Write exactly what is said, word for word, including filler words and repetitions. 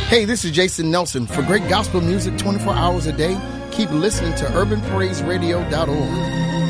Hey, this is Jason Nelson. For great gospel music twenty-four hours a day, keep listening to urban praise radio dot org.